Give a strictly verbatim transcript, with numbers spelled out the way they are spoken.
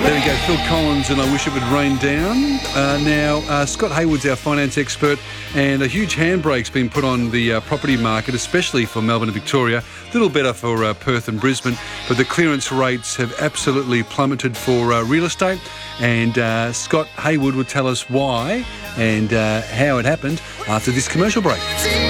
There we go, Phil Collins and I Wish It Would Rain Down. Uh, now, uh, Scott Hayward's our finance expert, and a huge handbrake's been put on the uh, property market, especially for Melbourne and Victoria. A little better for uh, Perth and Brisbane, but the clearance rates have absolutely plummeted for uh, real estate, and uh, Scott Hayward will tell us why and uh, how it happened after this commercial break.